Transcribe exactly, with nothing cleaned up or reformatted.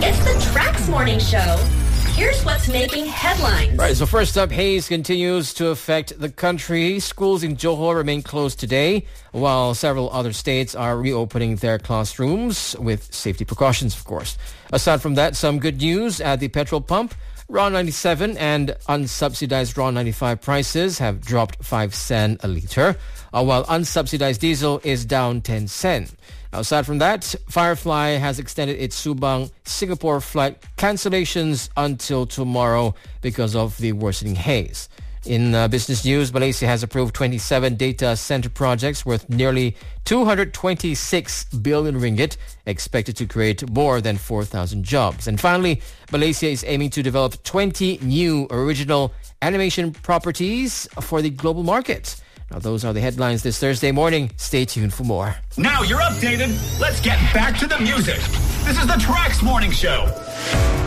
It's the Trax Morning Show. Here's what's making headlines. Right, so first up, haze continues to affect the country. Schools in Johor remain closed today, while several other states are reopening their classrooms with safety precautions, of course. Aside from that, some good news at the petrol pump. R O N ninety-seven and unsubsidized R O N ninety-five prices have dropped five sen a litre, uh, while unsubsidized diesel is down ten sen. Aside from that, Firefly has extended its Subang Singapore flight cancellations until tomorrow because of the worsening haze. In uh, business news, Malaysia has approved twenty-seven data center projects worth nearly two hundred twenty-six billion ringgit, expected to create more than four thousand jobs. And finally, Malaysia is aiming to develop twenty new original animation properties for the global market. Now, those are the headlines this Thursday morning. Stay tuned for more. Now you're updated. Let's get back to the music. This is the Trax Morning Show.